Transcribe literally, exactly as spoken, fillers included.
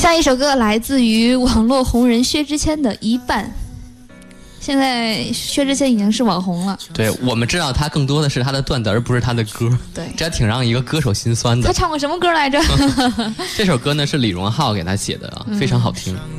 下一首歌来自于网络红人薛之谦的《一半》。现在薛之谦已经是网红了， 对，我们知道他更多的是他的段子，而不是他的歌。 对， 这还挺让一个歌手心酸的。 他唱过什么歌来着？ 这首歌呢是李荣浩给他写的啊，非常好听。 嗯